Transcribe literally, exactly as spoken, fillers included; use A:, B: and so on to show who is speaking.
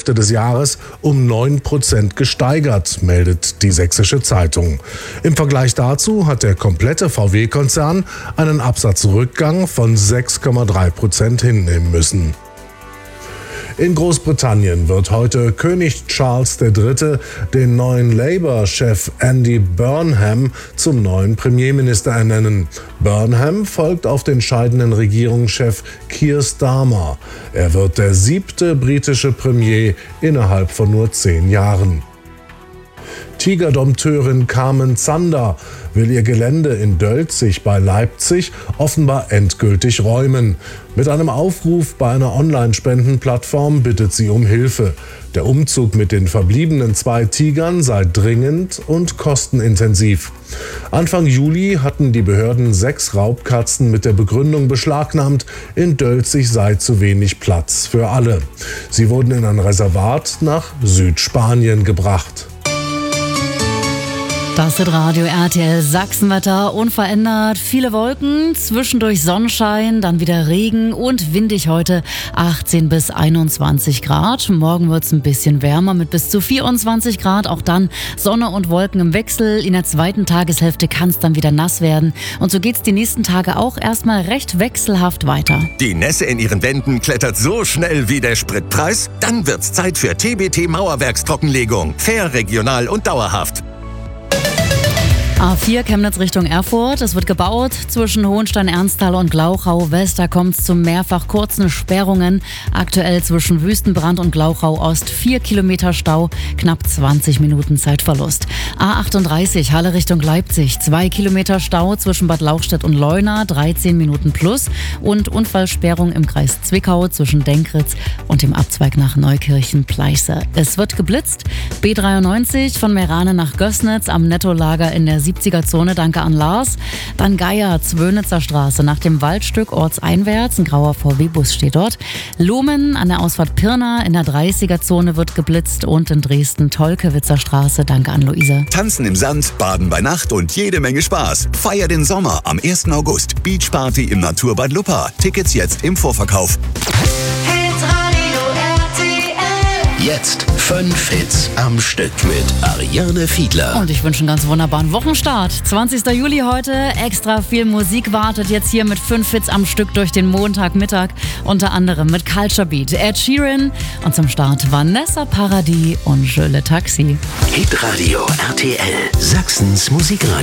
A: Hälfte des Jahres um neun Prozent gesteigert, meldet die Sächsische Zeitung. Im Vergleich dazu hat der komplette V W-Konzern einen Absatzrückgang von sechs Komma drei Prozent hinnehmen müssen. In Großbritannien wird heute König Charles der Dritte den neuen Labour-Chef Andy Burnham zum neuen Premierminister ernennen. Burnham folgt auf den scheidenden Regierungschef Keir Starmer. Er wird der siebte britische Premier innerhalb von nur zehn Jahren. Tigerdompteurin Carmen Zander will ihr Gelände in Dölzig bei Leipzig offenbar endgültig räumen. Mit einem Aufruf bei einer Online-Spendenplattform bittet sie um Hilfe. Der Umzug mit den verbliebenen zwei Tigern sei dringend und kostenintensiv. Anfang Juli hatten die Behörden sechs Raubkatzen mit der Begründung beschlagnahmt, in Dölzig sei zu wenig Platz für alle. Sie wurden in ein Reservat nach Südspanien gebracht.
B: Das ist Radio R T L Sachsenwetter, unverändert, viele Wolken, zwischendurch Sonnenschein, dann wieder Regen und windig heute achtzehn bis einundzwanzig Grad. Morgen wird es ein bisschen wärmer mit bis zu vierundzwanzig Grad, auch dann Sonne und Wolken im Wechsel. In der zweiten Tageshälfte kann es dann wieder nass werden und so geht es die nächsten Tage auch erstmal recht wechselhaft weiter.
C: Die Nässe in ihren Wänden klettert so schnell wie der Spritpreis? Dann wird's Zeit für T B T Mauerwerkstrockenlegung. Fair, regional und dauerhaft.
B: A vier Chemnitz Richtung Erfurt. Es wird gebaut zwischen Hohenstein-Ernsthal und Glauchau West. Da kommt es zu mehrfach kurzen Sperrungen. Aktuell zwischen Wüstenbrand und Glauchau Ost vier Kilometer Stau, knapp zwanzig Minuten Zeitverlust. A achtunddreißig Halle Richtung Leipzig. zwei Kilometer Stau zwischen Bad Lauchstädt und Leuna, dreizehn Minuten plus. Und Unfallsperrung im Kreis Zwickau zwischen Denkritz und dem Abzweig nach Neukirchen-Pleiße. Es wird geblitzt. B dreiundneunzig von Meerane nach Gößnitz am Nettolager in der siebziger-Zone, danke an Lars. Dann Geier, Zwönitzer Straße, nach dem Waldstück ortseinwärts, ein grauer V W-Bus steht dort. Lumen an der Ausfahrt Pirna in der dreißiger-Zone wird geblitzt und in Dresden Tolkewitzer Straße, danke an Luise.
C: Tanzen im Sand, baden bei Nacht und jede Menge Spaß. Feier den Sommer am ersten August. Beachparty im Naturbad Luppa. Tickets jetzt im Vorverkauf.
D: Jetzt fünf Hits am Stück mit Ariane Fiedler.
B: Und ich wünsche einen ganz wunderbaren Wochenstart. zwanzigster Juli heute. Extra viel Musik wartet jetzt hier mit fünf Hits am Stück durch den Montagmittag. Unter anderem mit Culture Beat, Ed Sheeran und zum Start Vanessa Paradis und Je le Taxi.
D: Hitradio R T L, Sachsens Musikradio.